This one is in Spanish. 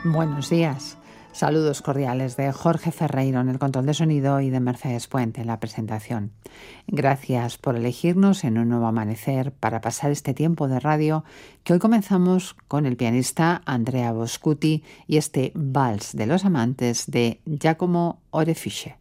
Buenos días. Saludos cordiales de Jorge Ferreiro en el control de sonido y de Mercedes Puente en la presentación. Gracias por elegirnos en un nuevo amanecer para pasar este tiempo de radio que hoy comenzamos con el pianista Andrea Boscuti y este Vals de los Amantes de Giacomo Orefice.